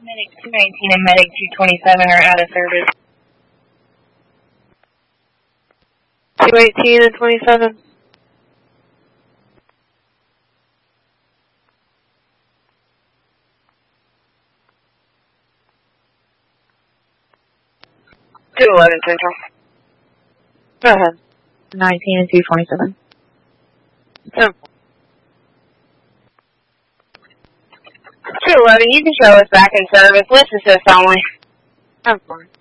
Medic 219 and Medic 227 are out of service. 218 and 27. Central. Go ahead. 19 and 227. 211, you can show us back in service. List assist only. 10-4.